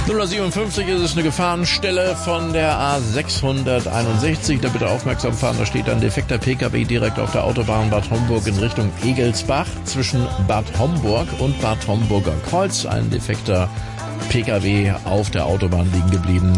0:57 ist es, eine Gefahrenstelle von der A661. Da bitte aufmerksam fahren, da steht ein defekter PKW direkt auf der Autobahn Bad Homburg in Richtung Egelsbach zwischen Bad Homburg und Bad Homburger Kreuz. Ein defekter PKW auf der Autobahn liegen geblieben.